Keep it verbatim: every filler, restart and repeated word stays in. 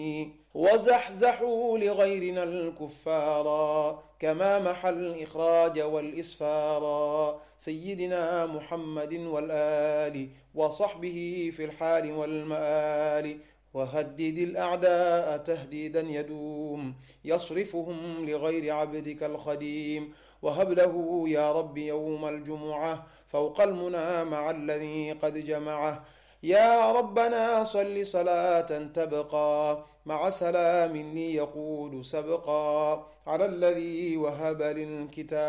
وزحزحوا لغيرنا الكفارا كما محى الإخراج والإسفارا سيدنا محمد والآل وصحبه في الحال والمآل وهدد الأعداء تهديدا يدوم يصرفهم لغير عبدك الخديم وهب له يا رب يوم الجمعة فوق المنى مع الذي قد جمعه يا ربنا صل صلاة تبقى مع سلام يقود سبقا على الذي وهب للكتاب